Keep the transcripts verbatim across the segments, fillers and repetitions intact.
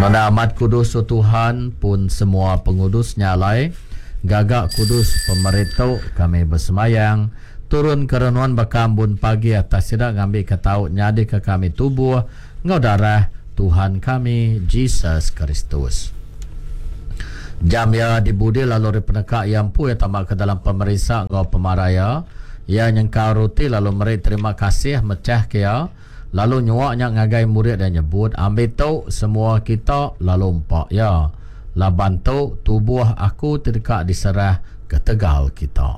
Nona amat kudus o Tuhan pun semua pengudusnya lai gagak kudus pemerintah kami bersemayang turun kerenuan bakambun pagi atas tidak ngambil ketaut nyadi ke kami tubuh ngau darah Tuhan kami Jesus Kristus. Jam ya dibudi lalu peneka yang pu ya tamak ke dalam pemerintah ngau pemaraya ya nyengkau roti lalu meri terima kasih mecah kia lalu nyuaknya ngagai murid dan nyebut ambil tu semua kita lalu empak ya laban tu tubuh aku terdekat diserah ke tegal kita.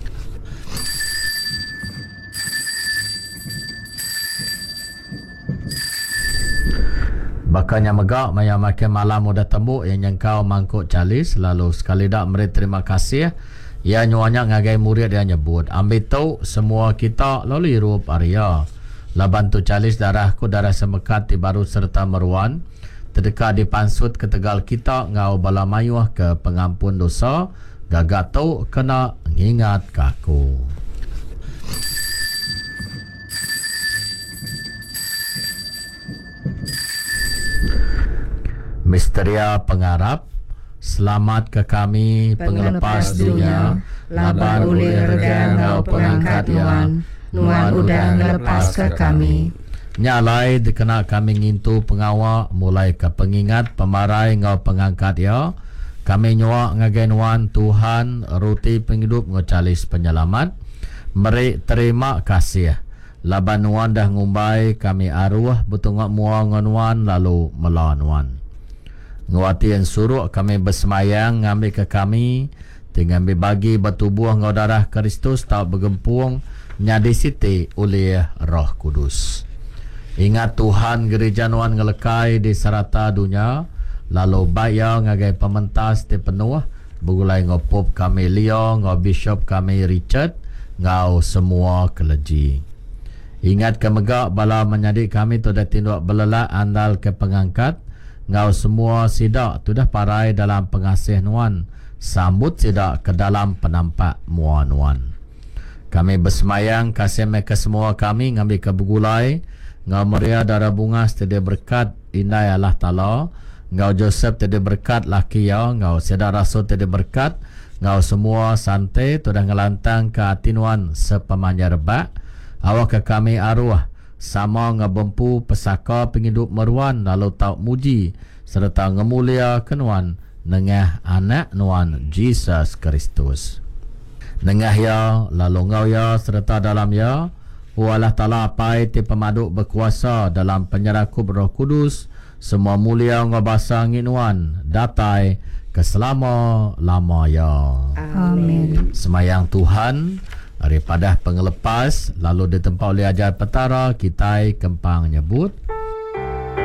Bakanya megak maya makin malam udah tembuk yang nyengkau mangkuk calis lalu sekali dak meri terima kasih ya nyuaknya ngagai murid dan nyebut ambil tu semua kita lalu irup Arya laban tu calis darahku darah semekat ti baru serta meruan terdekat dipansut ke tegal kita ngau bala mayuh ke pengampun dosa gagak tu kena ngingat kaku. Misteria pengarap selamat ke kami pengelepas dunia laban uli rega ngau pengangkat Yuan Nuan udah ngelepas ke kami. Nyalai dikena kami ngintu pengawak mulai ke pengingat pemarai ngau pengangkat ya. Kami nyuak ngagenuan Tuhan ruti penghidup ngocalis penyelamat. Meri terima kasih. Laban nuan dah ngumbai kami arwah betungak mua ngonuan lalu melanuan. Nguati yang suruh kami bersemayang ngambil ke kami dengan berbagi bertubuh ngau darah Kristus tak bergempung nyadi siti oleh Roh Kudus. Ingat Tuhan gereja nuan ngelekai di serata dunia lalu bayar ngagai pementas di penuh begulai ngopop kami Leo ngau bishop kami Richard ngau semua keleji. Ingat kemegak bala menjadi kami tu dah tinduk belelak andal ke pengangkat ngau semua sidak tu dah parai dalam pengasih nuan sambut sidak ke dalam penampak mua nuan. Kami bersemayang kasih mereka semua kami ngambil ke begulai ngau Maria darah bunga sedia berkat indah Allah Ta'ala ngau Joseph sedia berkat laki ya ngau sedar rasul sedia berkat ngau semua santai tu dah ngelantang ke atinuan sepemanja rebak awak ke kami arwah sama ngebempu pesaka penghidup meruan lalu tauk muji serta ngemulia kenuan nengah anak nuan Jesus Kristus. Nengah ya lalu ngau ya serta dalam ya Allah Ta'ala apai ti pemaduk berkuasa dalam penyerakup Roh Kudus semua mulia ngabasa nginuan datai keselama lama ya. Amin. Semayang Tuhan daripada pengelepas lalu ditempa oleh ajar petara kita kempang nyebut